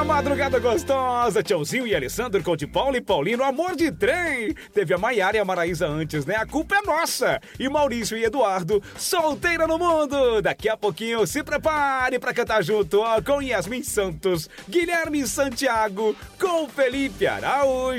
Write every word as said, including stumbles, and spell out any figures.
madrugada gostosa, Tchauzinho e Alessandro, Conte Paulo e Paulino, amor de trem. Teve a Maiara e a Maraísa antes, né? A culpa é nossa. E Maurício e Eduardo, solteira no mundo. Daqui a pouquinho, se prepare pra cantar junto ó, com Yasmin Santos, Guilherme Santiago, com Felipe Araújo.